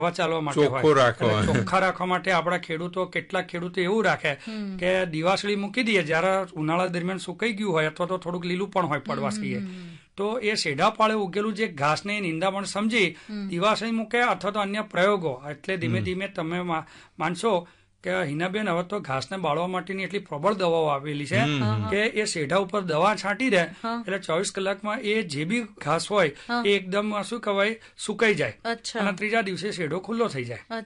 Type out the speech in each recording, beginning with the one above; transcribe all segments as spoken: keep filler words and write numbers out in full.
ચાલવા માટે હોય, ચોખ્ખા રાખવા માટે આપણા ખેડૂતો કેટલાક ખેડૂતો એવું રાખે કે દિવાસળી મૂકી દઈએ જયારે ઉનાળા દરમિયાન સુકાઈ ગયું હોય અથવા તો થોડુંક લીલું પણ હોય પડવાસળીએ, તો એ શેઢા પાળે ઉગેલું જે ઘાસને નિંદામણ સમજી દિવાસળી મૂકે અથવા તો અન્ય પ્રયોગો. એટલે ધીમે ધીમે તમે માનશો કે હિનાબેન હવે તો ઘાસને બાળવા માટેની એટલી પ્રબળ દવાઓ આવેલી છે કે એ શેઢા ઉપર દવા છાંટી દે એટલે ચોવીસ કલાકમાં એ જે બી ઘાસ હોય એ એકદમ શું કહેવાય સુકાઈ જાય અને ત્રીજા દિવસે શેઢો ખુલ્લો થઈ જાય.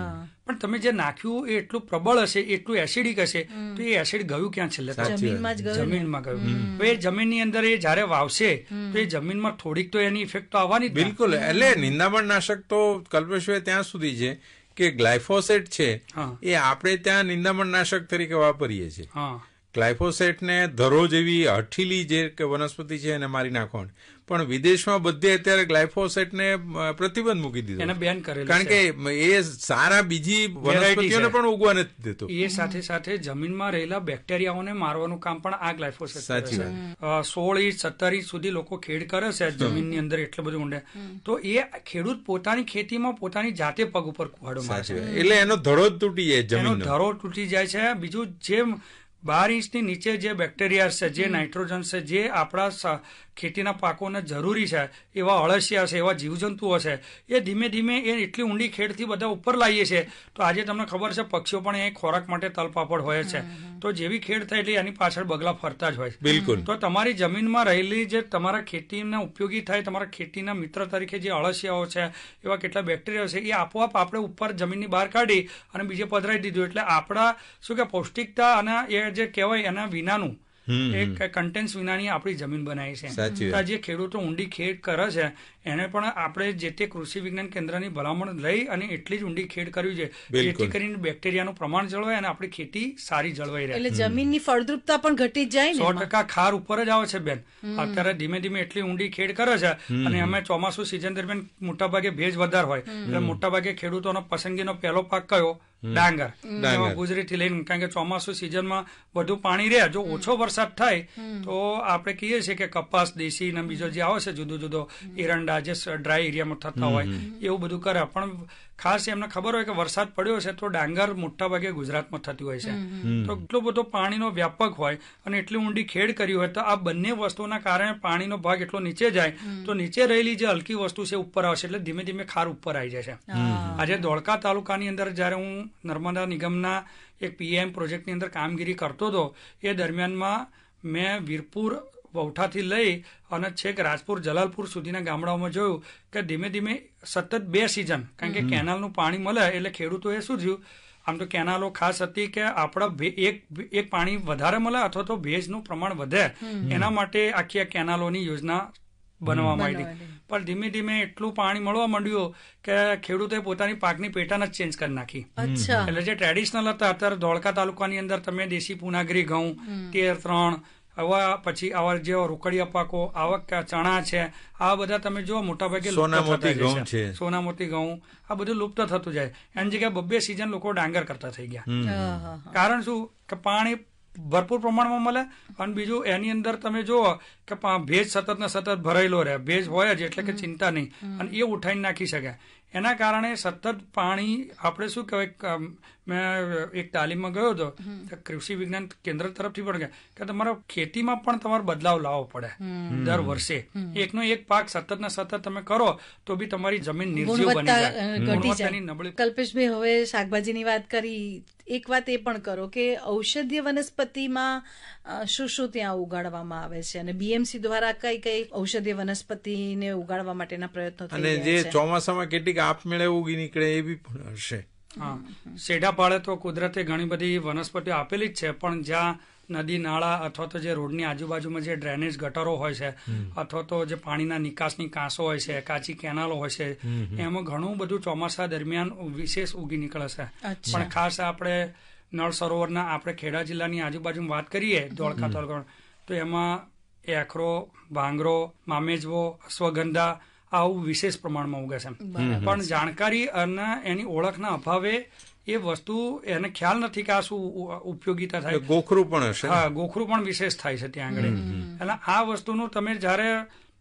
પણ તમે જે નાખ્યું એ એટલું પ્રબળ હશે, એટલું એસિડિક હશે, તો એ એસિડ ગયું ક્યાં છેલ્લે? જમીનમાં ગયું. તો એ જમીનની અંદર એ જયારે વાવશે તો એ જમીનમાં થોડીક તો એની ઇફેક્ટ તો આવવાની. બિલકુલ. એટલે નિંદામણ નાશક તો કલ્પેશભાઈ ત્યાં સુધી છે કે ગ્લાયફોસેટ છે એ આપણે ત્યાં નિંદામણ નાશક તરીકે વાપરીએ છીએ. ગ્લાયફોસેટ ને ધરો જેવી હઠીલી જે વનસ્પતિ છે એને મારી નાખો, પણ વિદેશમાં બધે અત્યારે ગ્લાયફોસેટ ને પ્રતિબંધ મૂકી દીધો, એને બેન કરેલું, કારણ કે એ સારા બીજી વનસ્પતિઓને પણ ઉગવા નથી દેતો. એ સાથે સાથે જમીનમાં રહેલા બેક્ટેરિયાઓને મારવાનું કામ પણ આ ગ્લાયફોસેટ કરે છે. સોળ ઇંચ સત્તર ઇંચ સુધી લોકો ખેડ કરે છે જમીનની અંદર એટલું બધું ઊંડે, તો એ ખેડૂત પોતાની ખેતીમાં પોતાની જાતે પગ ઉપર કુહાડો મારે છે, એટલે એનો ધરો જ તૂટી જાય, એનો ધરો તૂટી જાય છે. બીજું જે બાર ઇંચની નીચે જે બેક્ટેરિયા છે, જે નાઇટ્રોજન છે, જે આપણા ખેતીના પાકોને જરૂરી છે, એવા અળસિયા છે, એવા જીવજંતુઓ છે, એ ધીમે ધીમે એ એટલી ઊંડી ખેડથી બધા ઉપર લાવીએ છીએ. તો આજે તમને ખબર છે પક્ષીઓ પણ એ ખોરાક માટે તલપાપડ હોય છે, તો જેવી ખેડ થાય એટલે એની પાછળ બગલા ફરતા જ હોય. બિલકુલ. તો તમારી જમીનમાં રહેલી જે તમારા ખેતીને ઉપયોગી થાય, તમારા ખેતીના મિત્ર તરીકે જે અળસિયાઓ છે, એવા કેટલા બેક્ટેરિયા છે, એ આપોઆપ આપણે ઉપર જમીનની બહાર કાઢી અને બીજે પધરાવી દીધું. એટલે આપણા શું કે પૌષ્ટિકતા અને એ જે કહેવાય એના વિનાનું એક કન્ટેન્સ વિનાની આપણી જમીન બનાવી છે. જે ખેડૂતો ઊંડી ખેડ કરે છે એને પણ આપણે જે તે કૃષિ વિજ્ઞાન કેન્દ્રની ભલામણ લઈ અને એટલી જ ઊંડી ખેડ કરવી છે, જેથી કરીને બેક્ટેરિયાનું પ્રમાણ જળવાય અને આપણી ખેતી સારી જળવાઈ રહે. એટલે જમીનની ફળદ્રુપતા પણ ઘટી જાય. સો ટકા ખાર ઉપર જ આવે છે બેન. અત્યારે ધીમે ધીમે એટલી ઊંડી ખેડ કરે છે અને અમે ચોમાસુ સિઝન દરમિયાન મોટાભાગે ભેજ વધારે હોય એટલે મોટાભાગે ખેડૂતોનો પસંદગીનો પહેલો પાક કયો? ડાંગર. ગુજરીથી લઈને, કારણ કે ચોમાસુ સિઝનમાં વધુ પાણી રહે. જો ઓછો વરસાદ થાય તો આપણે કહીએ છીએ કે કપાસ દેશી ને બીજો જે આવે છે જુદો જુદો એરંડા જે ડ્રાય એરિયામાં થતા હોય એવું બધું કરે. પણ ખાસ એમને ખબર હોય કે વરસાદ પડ્યો છે તો ડાંગર મોટા ભાગે ગુજરાતમાં થતી હોય છે, તો એટલો બધો પાણીનો વ્યાપક હોય અને એટલી ઊંડી ખેડ કરી હોય, તો આ બંને વસ્તુના કારણે પાણીનો ભાગ એટલો નીચે જાય તો નીચે રહેલી જે હલકી વસ્તુ છે ઉપર આવશે એટલે ધીમે ધીમે ખાર ઉપર આવી જાય છે. આજે ધોળકા તાલુકાની અંદર જયારે હું નર્મદા નિગમના એક પીએમ પ્રોજેક્ટની અંદર કામગીરી કરતો હતો એ દરમિયાનમાં મેં વીરપુર વૌઠાથી લઈ અને છેક રાજપુર જલાલપુર સુધીના ગામડાઓમાં જોયું કે ધીમે ધીમે સતત બે સિઝન, કારણ કે કેનાલનું પાણી મળે એટલે ખેડૂતોએ શું થયું, આમ તો કેનાલો ખાસ હતી કે આપણા એક એક પાણી વધારે મળે અથવા તો ભેજનું પ્રમાણ વધે એના માટે આખી આ કેનાલોની યોજના બનવામાં આવી હતી. પણ ધીમે ધીમે એટલું પાણી મળવા માંડ્યું કે ખેડૂતોએ પોતાની પાકની પેટર્ન જ ચેન્જ કરી નાખી. એટલે જે ટ્રેડિશનલ હતા, અત્યારે ધોળકા તાલુકાની અંદર તમે દેશી પુનાગરી ઘઉં, તેર ત્રણ, આવા પછી આવા જે રોકડિયા પાકો, આવા ચણા છે, આ બધા તમે જો મોટાભાગે સોનામોતી ઘઉં છે, સોનામોતી ઘઉં, આ બધું લુપ્ત થતું જાય. એની જગ્યાએ બબ્બે સિઝન લોકો ડાંગર કરતા થઈ ગયા. કારણ શું કે પાણી ભરપૂર પ્રમાણમાં મળે અને બીજું એની અંદર તમે જુઓ કે ભેજ સતત ને સતત ભરાયેલો રહે, ભેજ હોય જ એટલે કે ચિંતા નહીં અને એ ઉઠાઈને નાખી શકે. એના કારણે સતત પાણી આપણે શું કહેવાય, મેં એક તાલીમમાં ગયો હતો કૃષિ વિજ્ઞાન કેન્દ્ર તરફથી પણ કે તમારા ખેતીમાં પણ તમારે બદલાવ લાવવો પડે દર વર્ષે. એકનો એક પાક સતત ને સતત તમે કરો તો બી તમારી જમીન નિર્જીવ બની જાય, નબળી. કલ્પેશભાઈ, હવે શાકભાજીની વાત કરી, એક વાત એ પણ કરો કે ઔષધીય વનસ્પતિમાં શું શું ત્યાં ઉગાડવામાં આવે છે અને બીએમસી દ્વારા કઈ કઈ ઔષધીય વનસ્પતિને ઉગાડવા માટેના પ્રયત્નો થઈ રહ્યા છે, અને જે ચોમાસામાં કેટલીક આપમેળે ઉગી નીકળે એ બી પણ હશે. હા, શેઢા પાળે તો કુદરતે ઘણી બધી વનસ્પતિઓ આપેલી જ છે, પણ જ્યાં નદી નાળા અથવા તો જે રોડની આજુબાજુમાં જે ડ્રેનેજ ગટરો હોય છે અથવા તો જે પાણીના નિકાસની કાંસો હોય છે, કાચી કેનાલો હોય છે, એમાં ઘણું બધું ચોમાસા દરમિયાન વિશેષ ઉગી નીકળે છે. પણ ખાસ આપણે નળ સરોવરના આપણે ખેડા જિલ્લાની આજુબાજુમાં વાત કરીએ ધોળકા તાલુકા, તો એમાં એખરો, ભાંગરો, મામેજવો, અશ્વગંધા આવું વિશેષ પ્રમાણમાં ઉગે છે. પણ જાણકારી અને એની ઓળખના અભાવે એ વસ્તુ એને ખ્યાલ નથી કે આ શું ઉપયોગીતા થાય. ગોખરું પણ હશે. હા, ગોખરું પણ વિશેષ થાય છે ત્યાં આગળ. એટલે આ વસ્તુનું તમે જયારે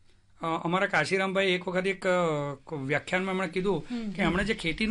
અમારા કાશીરામભાઈ એક વખત એક વ્યાખ્યાનમાં એમણે કીધું કે એમણે જે ખેતીનો